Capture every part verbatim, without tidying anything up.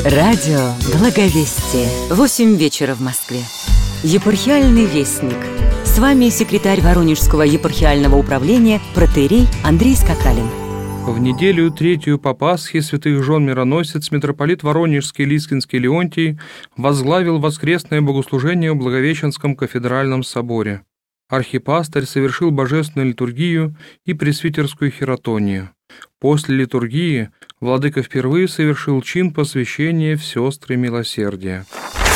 Радио Благовестие. восемь вечера в Москве. Епархиальный вестник. С вами секретарь Воронежского епархиального управления протоиерей Андрей Скакалин. В неделю третью по Пасхе святых жен мироносец митрополит Воронежский Лискинский Леонтий возглавил воскресное богослужение в Благовещенском кафедральном соборе. Архипастырь совершил божественную литургию и пресвитерскую хиротонию. После литургии владыка впервые совершил чин посвящения в сестры милосердия.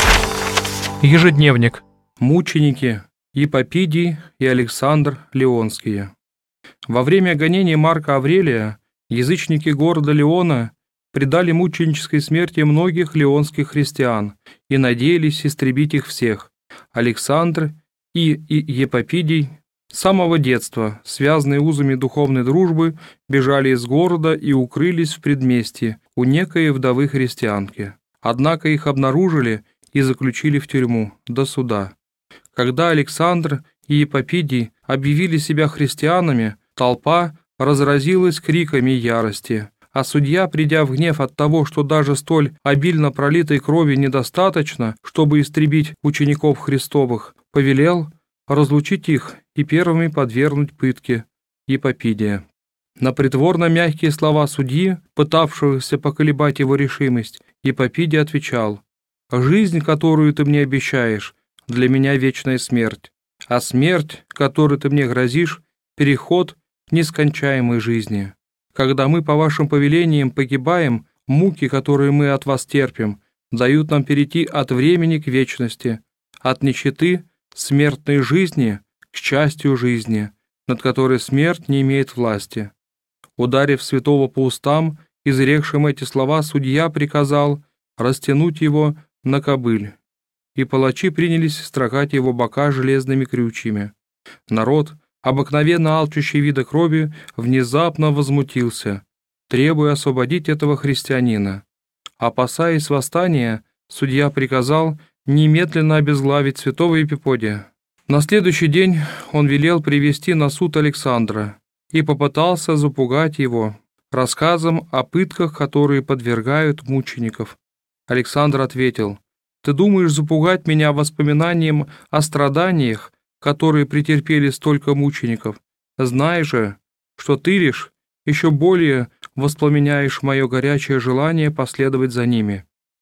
Ежедневник. Мученики Епопидий и Александр Леонские. Во время гонения Марка Аврелия язычники города Леона предали мученической смерти многих леонских христиан и надеялись истребить их всех. Александр и, и Епопидий с самого детства, связанные узами духовной дружбы, бежали из города и укрылись в предместье у некой вдовы христианки. Однако их обнаружили и заключили в тюрьму до суда. Когда Александр и Епопидий объявили себя христианами, толпа разразилась криками ярости, а судья, придя в гнев от того, что даже столь обильно пролитой крови недостаточно, чтобы истребить учеников Христовых, повелел разлучить их и первыми подвергнуть пытке Епопидия. На притворно мягкие слова судьи, пытавшегося поколебать его решимость, Епопидий отвечал: «Жизнь, которую ты мне обещаешь, для меня вечная смерть, а смерть, которой ты мне грозишь, переход к нескончаемой жизни. Когда мы по вашим повелениям погибаем, муки, которые мы от вас терпим, дают нам перейти от времени к вечности, от нищеты смертной жизни к счастью жизни, над которой смерть не имеет власти». Ударив святого по устам, изрекшим эти слова, судья приказал растянуть его на кобыль, и палачи принялись строгать его бока железными крючьями. Народ, обыкновенно алчущий вида крови, внезапно возмутился, требуя освободить этого христианина. Опасаясь восстания, судья приказал немедленно обезглавить святого Епиподия. На следующий день он велел привести на суд Александра и попытался запугать его рассказом о пытках, которые подвергают мучеников. Александр ответил: «Ты думаешь запугать меня воспоминанием о страданиях, которые претерпели столько мучеников? Знай же, что ты лишь еще более воспламеняешь мое горячее желание последовать за ними.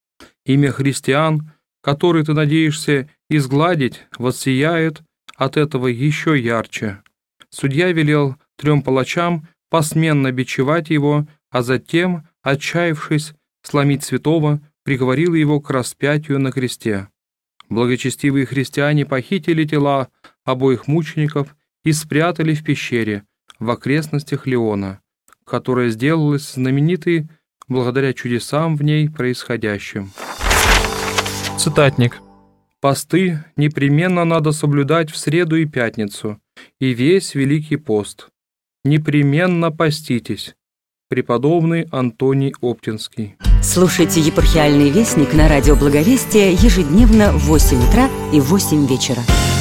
Имя христиан, которые ты надеешься изгладить, воссияет от этого еще ярче». Судья велел трем палачам посменно бичевать его, а затем, отчаявшись сломить святого, приговорил его к распятию на кресте. Благочестивые христиане похитили тела обоих мучеников и спрятали в пещере в окрестностях Леона, которая сделалась знаменитой благодаря чудесам в ней происходящим. Цитатник. Посты непременно надо соблюдать в среду и пятницу, и весь Великий пост. Непременно поститесь. Преподобный Антоний Оптинский. Слушайте «Епархиальный вестник» на радио Благовестие ежедневно в восемь утра и в восемь вечера.